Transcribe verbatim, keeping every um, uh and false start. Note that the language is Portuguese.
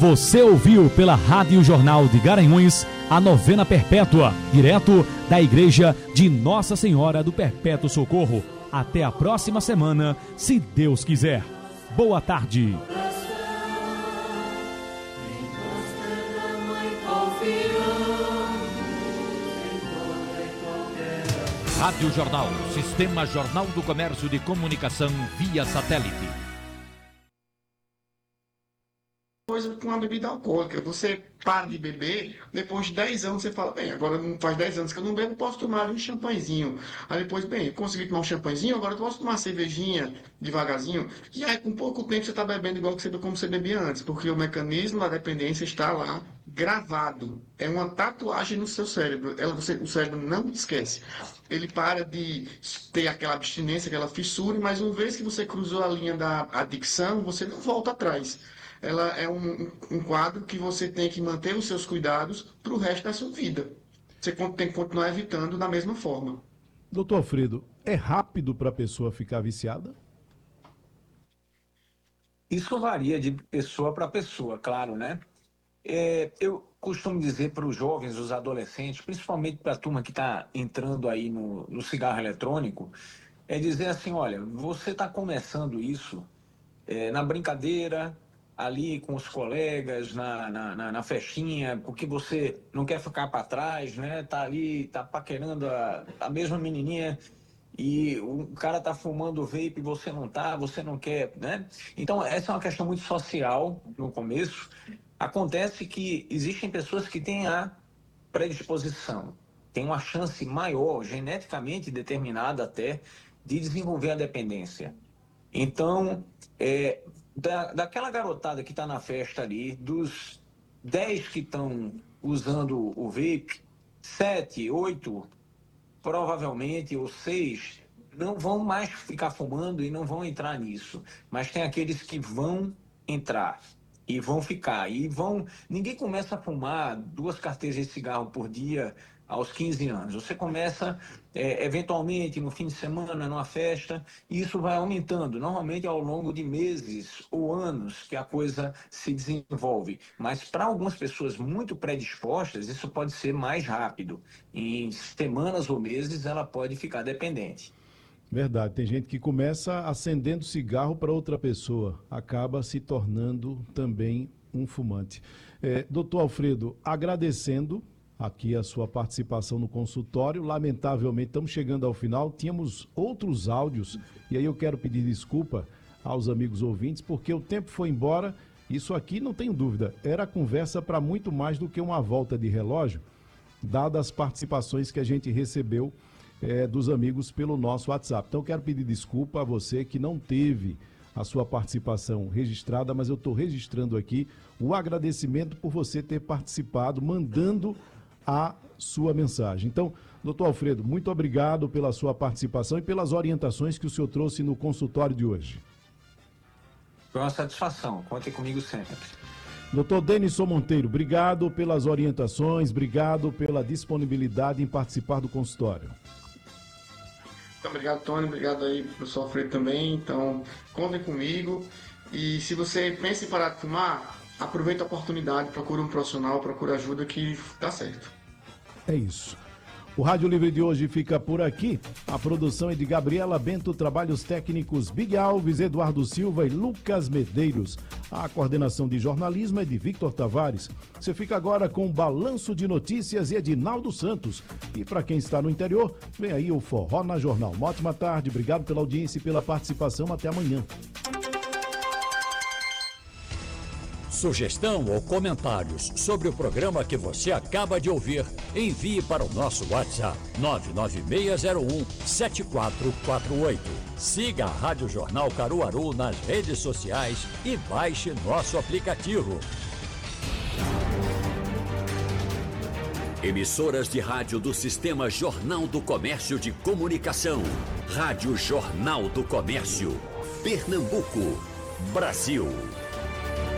Você ouviu pela Rádio Jornal de Garanhuns a novena perpétua, direto da Igreja de Nossa Senhora do Perpétuo Socorro. Até a próxima semana, se Deus quiser. Boa tarde. Rádio Jornal, Sistema Jornal do Comércio de Comunicação via satélite. Coisa com a bebida alcoólica, você para de beber, depois de dez anos você fala, bem, agora não faz dez anos que eu não bebo, posso tomar um champanhezinho. Aí depois, bem, eu consegui tomar um champanhezinho, agora eu posso tomar uma cervejinha devagarzinho. E aí com pouco tempo você está bebendo igual que você, como você bebia antes, porque o mecanismo da dependência está lá gravado. É uma tatuagem no seu cérebro. Ela, você, o cérebro não esquece. Ele para de ter aquela abstinência, aquela fissura, mas uma vez que você cruzou a linha da adicção, você não volta atrás. Ela é um, um quadro que você tem que manter os seus cuidados para o resto da sua vida. Você tem que continuar evitando da mesma forma. Doutor Alfredo, é rápido para a pessoa ficar viciada? Isso varia de pessoa para pessoa, claro, né? É, eu costumo dizer para os jovens, os adolescentes, principalmente para a turma que está entrando aí no, no cigarro eletrônico, é dizer assim, olha, você está começando isso é, na brincadeira, ali com os colegas, na, na, na, na festinha, porque você não quer ficar para trás, né? Tá ali, tá paquerando a, a mesma menininha e o cara tá fumando vape e você não tá, você não quer, né? Então, essa é uma questão muito social no começo. Acontece que existem pessoas que têm a predisposição, têm uma chance maior, geneticamente determinada até, de desenvolver a dependência. Então, é, da, daquela garotada que está na festa ali, dos dez que estão usando o vape, sete, oito, provavelmente, ou seis, não vão mais ficar fumando e não vão entrar nisso. Mas tem aqueles que vão entrar e vão ficar. E vão. Ninguém começa a fumar duas carteiras de cigarro por dia aos quinze anos. Você começa, é, eventualmente, no fim de semana, numa festa, e isso vai aumentando, normalmente ao longo de meses ou anos que a coisa se desenvolve. Mas para algumas pessoas muito predispostas, isso pode ser mais rápido. Em semanas ou meses, ela pode ficar dependente. Verdade, tem gente que começa acendendo cigarro para outra pessoa, acaba se tornando também um fumante. É, doutor Alfredo, agradecendo aqui a sua participação no consultório. Lamentavelmente, estamos chegando ao final. Tínhamos outros áudios e aí eu quero pedir desculpa aos amigos ouvintes, porque o tempo foi embora. Isso aqui, não tenho dúvida, era conversa para muito mais do que uma volta de relógio, dadas as participações que a gente recebeu é, dos amigos pelo nosso WhatsApp. Então, eu quero pedir desculpa a você que não teve a sua participação registrada, mas eu estou registrando aqui o agradecimento por você ter participado, mandando a sua mensagem. Então, doutor Alfredo, muito obrigado pela sua participação e pelas orientações que o senhor trouxe no consultório de hoje. Foi uma satisfação, contem comigo sempre. doutor Denison Monteiro, obrigado pelas orientações, obrigado pela disponibilidade em participar do consultório. Então, obrigado, Tony, obrigado aí, professor Alfredo também. Então, contem comigo. E se você pensa em parar de fumar, aproveita a oportunidade, procura um profissional, procura ajuda que dá certo. É isso. O Rádio Livre de hoje fica por aqui. A produção é de Gabriela Bento, trabalhos técnicos Big Alves, Eduardo Silva e Lucas Medeiros. A coordenação de jornalismo é de Victor Tavares. Você fica agora com o Balanço de Notícias e Edinaldo Santos. E para quem está no interior, vem aí o Forró na Jornal. Uma ótima tarde, obrigado pela audiência e pela participação. Até amanhã. Sugestão ou comentários sobre o programa que você acaba de ouvir, envie para o nosso WhatsApp nove nove seis zero um sete quatro quatro oito. Siga a Rádio Jornal Caruaru nas redes sociais e baixe nosso aplicativo. Emissoras de rádio do Sistema Jornal do Comércio de Comunicação. Rádio Jornal do Comércio. Pernambuco, Brasil.